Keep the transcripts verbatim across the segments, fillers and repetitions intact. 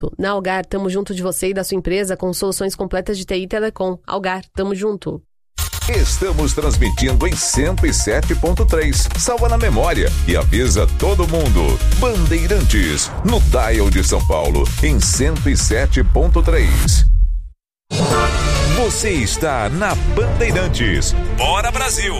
Na Algar, tamo junto de você e da sua empresa com soluções completas de T I e Telecom. Algar, tamo junto. Estamos transmitindo em cento e sete ponto três. Salva na memória e avisa todo mundo. Bandeirantes, no dial de São Paulo, em cento e sete ponto três. Você está na Bandeirantes. Bora, Brasil!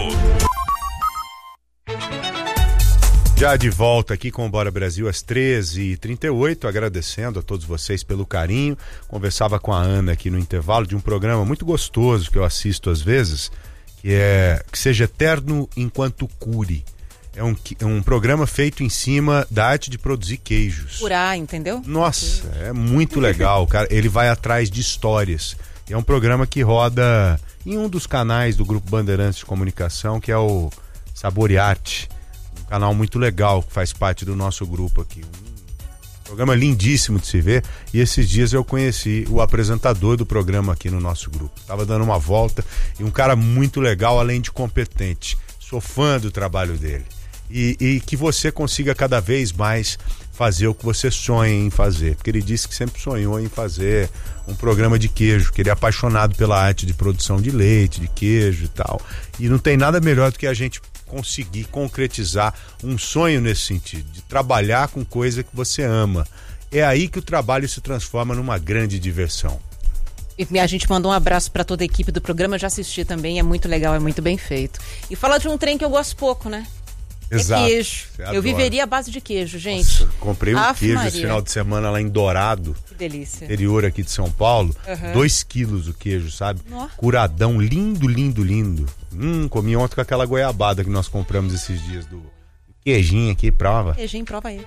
Já de volta aqui com o Bora Brasil às treze e trinta e oito, agradecendo a todos vocês pelo carinho. Conversava com a Ana aqui no intervalo de um programa muito gostoso que eu assisto às vezes, que é Que Seja Eterno Enquanto Cure. É um, é um programa feito em cima da arte de produzir queijos. Curar, entendeu? Nossa, é muito legal, cara. Ele vai atrás de histórias. É um programa que roda em um dos canais do Grupo Bandeirantes de Comunicação, que é o Saborearte. Um canal muito legal que faz parte do nosso grupo aqui. Um programa lindíssimo de se ver. E esses dias eu conheci o apresentador do programa aqui no nosso grupo. Tava dando uma volta e um cara muito legal, além de competente. Sou fã do trabalho dele. E, e que você consiga cada vez mais fazer o que você sonha em fazer. Porque ele disse que sempre sonhou em fazer um programa de queijo, que ele é apaixonado pela arte de produção de leite, de queijo e tal. E não tem nada melhor do que a gente conseguir concretizar um sonho nesse sentido, de trabalhar com coisa que você ama. É aí que o trabalho se transforma numa grande diversão. E a gente mandou um abraço para toda a equipe do programa, eu já assisti também, é muito legal, é muito bem feito. E fala de um trem que eu gosto pouco, né? Exato. É queijo. Eu viveria à base de queijo, gente. Nossa, comprei um Aff, queijo Maria. Esse final de semana lá em Dourado. Que delícia. Interior aqui de São Paulo. Uhum. Dois quilos o queijo, sabe? Nossa. Curadão, lindo, lindo, lindo. Hum, comi ontem com aquela goiabada que nós compramos esses dias do queijinho aqui, prova. Queijinho, prova aí.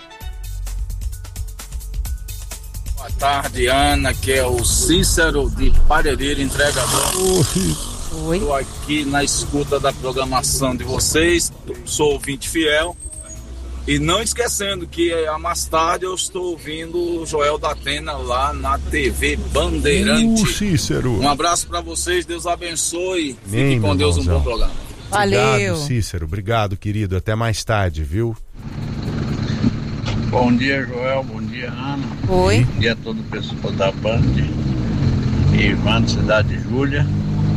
Boa tarde, Ana, que é o Cícero de Parelheiro, entregador. Oi. Oi. Estou aqui na escuta da programação de vocês, sou ouvinte fiel. E não esquecendo que a mais tarde eu estou ouvindo o Joel da Atena lá na T V Bandeirante. Uh, Cícero. Um abraço para vocês, Deus abençoe. Nem, Fique com Deus, um bom programa. Valeu. Obrigado, Cícero. Obrigado, querido. Até mais tarde, viu? Bom dia, Joel. Bom dia, Ana. Oi. Bom dia a todo o pessoal da Band. Ivan, Cidade de Júlia.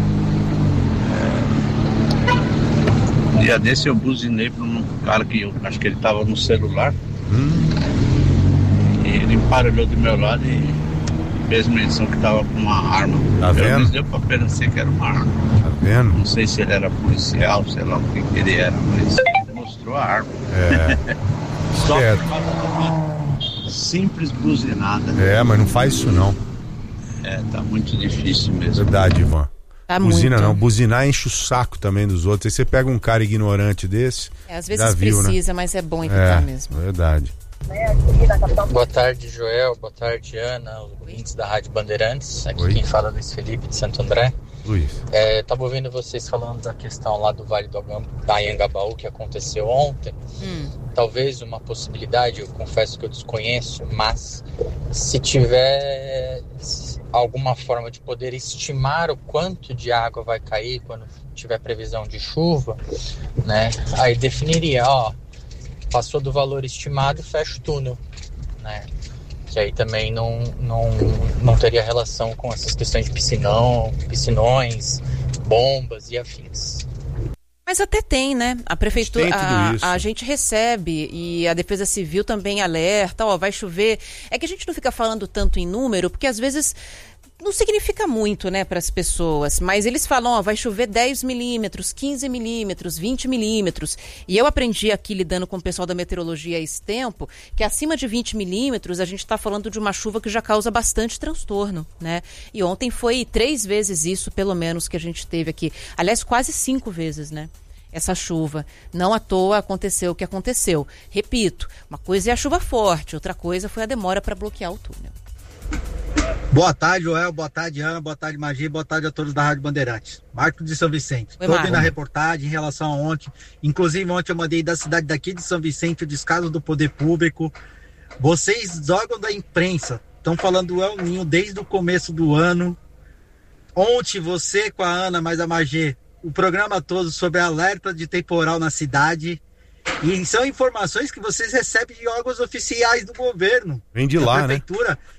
Um dia desse eu buzinei para um cara que eu acho que ele tava no celular. Hum. E ele parou do meu lado e fez menção que tava com uma arma. Tá vendo? Pelo menos deu pra parecer que era uma arma. Tá vendo? Não sei se ele era policial, sei lá o que, que ele era, mas ele mostrou a arma. É. Só é. por causa de uma simples buzinada. É, mas não faz isso não. É, tá muito difícil mesmo. Verdade, Ivan. Tá Buzina muito. não, buzinar enche o saco também dos outros. Aí você pega um cara ignorante desse. É, às vezes viu, precisa, né? Mas é bom evitar é, mesmo. Verdade. Boa tarde, Joel. Boa tarde, Ana, os ouvintes da Rádio Bandeirantes. Aqui Oi. Quem fala é Luiz Felipe de Santo André. Luiz. É, tava ouvindo vocês falando da questão lá do Vale do Anhangabaú que aconteceu ontem. Hum. Talvez uma possibilidade, eu confesso que eu desconheço, mas se tiver alguma forma de poder estimar o quanto de água vai cair quando tiver previsão de chuva, né? Aí definiria, ó, passou do valor estimado, fecha o túnel, né? Que aí também não, não, não teria relação com essas questões de piscinão, piscinões, bombas e afins. Mas até tem, né? A prefeitura, Tem tudo isso. a, a gente recebe e a Defesa Civil também alerta, ó, vai chover. É que a gente não fica falando tanto em número, porque às vezes não significa muito, né, para as pessoas, mas eles falam, ó, vai chover dez milímetros, quinze milímetros, vinte milímetros, e eu aprendi aqui lidando com o pessoal da meteorologia há esse tempo, que acima de vinte milímetros a gente está falando de uma chuva que já causa bastante transtorno, né, e ontem foi três vezes isso, pelo menos, que a gente teve aqui, aliás, quase cinco vezes, né, essa chuva. Não à toa aconteceu o que aconteceu. Repito, uma coisa é a chuva forte, outra coisa foi a demora para bloquear o túnel. Boa tarde, Joel. Boa tarde, Ana. Boa tarde, Magia. Boa tarde a todos da Rádio Bandeirantes. Marco de São Vicente. Estou vendo a reportagem em relação a ontem. Inclusive, ontem eu mandei da cidade daqui de São Vicente o descaso do poder público. Vocês, órgãos da imprensa, estão falando do El Ninho desde o começo do ano. Ontem, você com a Ana, mais a Magia, o programa todo sobre alerta de temporal na cidade. E são informações que vocês recebem de órgãos oficiais do governo. Vem de lá, a prefeitura, né?